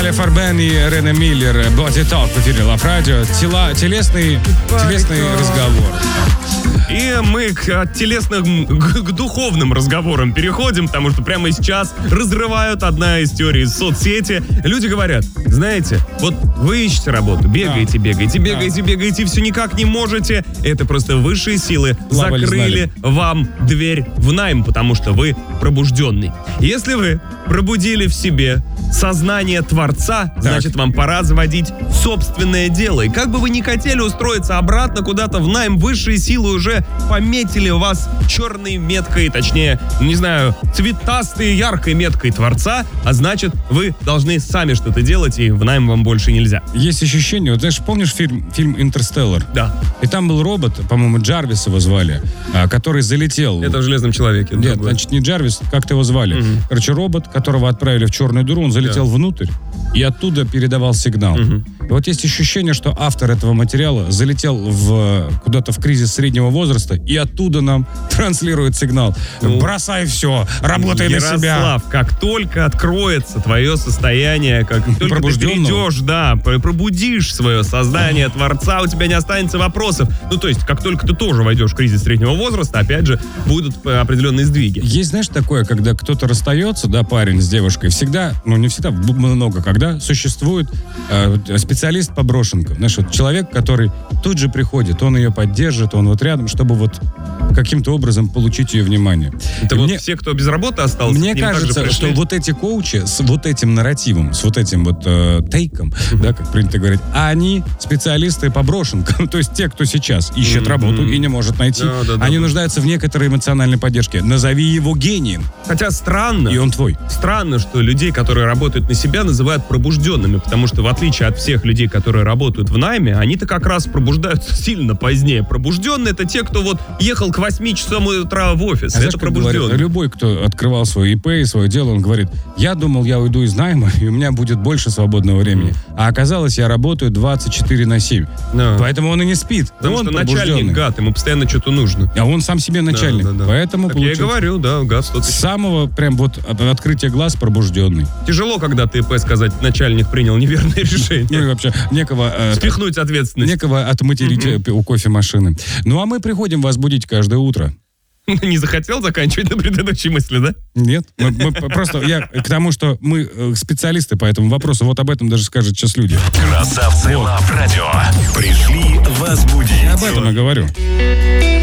Le Farben и Рене Миллер. Body Talk в эфире Love Radio. Телесный разговор. И мы от телесным к духовным разговорам переходим, потому что прямо сейчас разрывают одна из теорий соцсети. Люди говорят, знаете, вот вы ищете работу, бегаете, все никак не можете. Это просто высшие силы закрыли вам дверь в найм, потому что вы пробужденный. Если вы пробудили в себе сознание Творца, значит, вам пора заводить собственное дело. И как бы вы ни хотели устроиться обратно куда-то в найм, высшие силы уже пометили вас черной меткой, точнее, не знаю, цветастой, яркой меткой Творца, а значит, вы должны сами что-то делать, и в найм вам больше нельзя. Есть ощущение, вот, знаешь, помнишь фильм «Интерстеллар»? Да. И там был робот, по-моему, Джарвис его звали, который залетел. Это в «Железном человеке». Нет, значит, не Джарвис, как-то его звали. Короче, робот, которого отправили в черную дыру, он залетел внутрь и оттуда передавал сигнал. И вот есть ощущение, что автор этого материала залетел куда-то в кризис среднего возраста и оттуда нам транслирует сигнал. Бросай все, работай на себя. Ярослав, как только откроется твое состояние, как только ты перейдешь, пробудишь свое сознание Творца, у тебя не останется вопросов. Ну, то есть, как только ты тоже войдешь в кризис среднего возраста, опять же, будут определенные сдвиги. Есть, знаешь, такое, когда кто-то расстается, парень с девушкой, всегда, не всегда, много когда существует специалист по брошенкам. Знаешь, вот человек, который тут же приходит, он ее поддержит, он вот рядом, чтобы вот каким-то образом получить ее внимание. Это все, кто без работы остался. Мне кажется, что вот эти коучи с вот этим нарративом, с вот этим вот тейком, как принято говорить, они специалисты по брошенкам. То есть те, кто сейчас ищет работу и не может найти, они нуждаются в некоторой эмоциональной поддержке. Назови его гением. Хотя странно. И он твой. Странно, что людей, которые работают на себя, называют пробужденными, потому что в отличие от всех людей, которые работают в найме, они-то как раз пробуждаются сильно позднее. Пробужденные — это те, кто вот ехал к 8 часам утра в офис. Знаешь, это пробужденный. Любой, кто открывал свой ИП и свое дело, он говорит, я думал, я уйду из найма, и у меня будет больше свободного времени. А оказалось, я работаю 24/7. Поэтому он и не спит. Потому что начальник гад, ему постоянно что-то нужно. А он сам себе начальник. Поэтому так я и говорю, гад 100 тысяч. С самого прям вот открытия глаз пробужденный. Тяжело, когда ты ИП сказать, начальник принял неверное решение. Ну и вообще некого... Спихнуть ответственность. Некого отматерить у кофемашины. Ну а мы приходим вас будить каждое утро. Не захотел заканчивать на предыдущей мысли, да? Нет. Мы просто, я к тому, что мы специалисты по этому вопросу. Вот об этом даже скажут сейчас люди. Красавцы Лав Радио. Пришли вас будить. Я об этом и говорю.